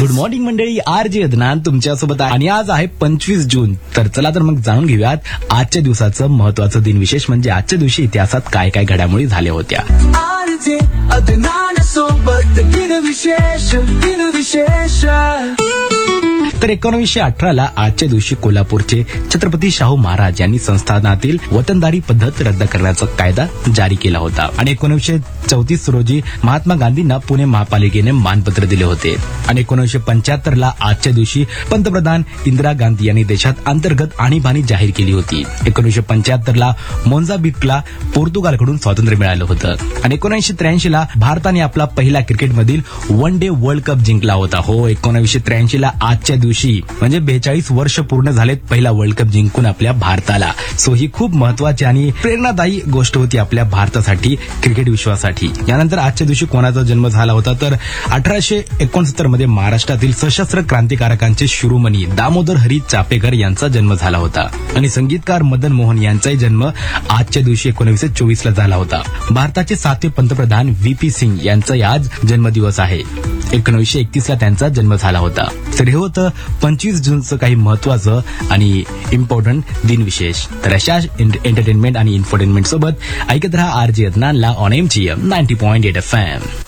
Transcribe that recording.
Good morning मंडळी, RJ Adnan तुमच्यासोबत आहे आणि आज आहे 25 जून. तर चला तर मग जाणून घेऊयात आजच्या दिवसाचं महत्वाचं दिनविशेष म्हणजे आजच्या दिवशी इतिहासात काय काय घडामोडी झाल्या होत्या. RJ अदनान सोबत दिनविशेष. तर 1918 आजच्या दिवशी कोल्हापूरचे छत्रपती शाहू महाराज यांनी संस्थानातील वतनदारी पद्धत रद्द करण्याचा कायदा जारी केला होता आणि 1934 रोजी महात्मा गांधींना पुणे महापालिकेने मानपत्र दिले होते आणि 1975 आजच्या दिवशी पंतप्रधान इंदिरा गांधी यांनी देशात अंतर्गत आणीबाणी जाहीर केली होती. 1975 मोझाम्बिकला पोर्तुगालकडून स्वातंत्र्य मिळालं होतं आणि 1983 भारताने आपला पहिला क्रिकेटमधील वन डे वर्ल्ड कप जिंकला होता. हो, 1983 आजच्या दिवशी म्हणजे 42 वर्ष पूर्ण झालेत पहिला वर्ल्ड कप जिंकून आपल्या भारताला. सो ही खूप महत्वाची आणि प्रेरणादायी गोष्ट होती आपल्या भारतासाठी, क्रिकेट विश्वासाठी. यानंतर आजच्या दिवशी कोणाचा जन्म झाला होता तर 1869 मध्ये महाराष्ट्रातील सशस्त्र क्रांतिकारकांचे शिरोमणी दामोदर हरी चापेकर यांचा जन्म झाला होता आणि संगीतकार मदन मोहन यांचाही जन्म आजच्या दिवशी 1924 ला झाला होता. भारताचे 7वे पंतप्रधान VP सिंग यांचाही आज जन्मदिवस आहे. 1931 ला त्यांचा जन्म झाला होता. तर हे होतं 25 जूनचं काही महत्वाचं आणि इम्पॉर्टंट दिनविशेष. तर अशा एंटरटेनमेंट आणि इन्फोटेनमेंट सोबत ऐकत रहा RJ अदनानला ऑन MGM 90.8 FM.